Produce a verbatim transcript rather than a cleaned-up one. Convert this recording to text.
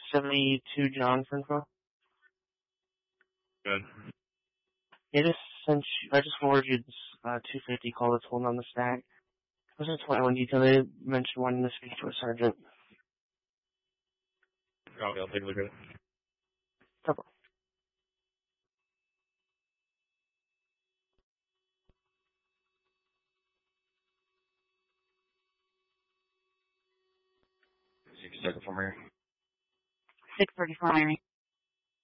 seventy-two John Info. Good. It just sent you, I just forwarded you this uh, two fifty call that's holding on the stack. It was a twenty-one detail. They mentioned wanting to speak to a sergeant. Copy, I'll take a look at it. Couple. Take a second from here. six thirty-four Miami.